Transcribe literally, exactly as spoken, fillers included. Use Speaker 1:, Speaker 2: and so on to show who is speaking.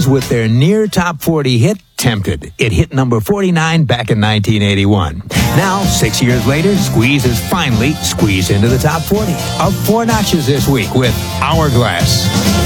Speaker 1: with their near top forty hit, Tempted. It hit number forty-nine back in nineteen eighty-one. Now, six years later, Squeeze has finally squeezed into the top forty. Up four notches this week with Hourglass.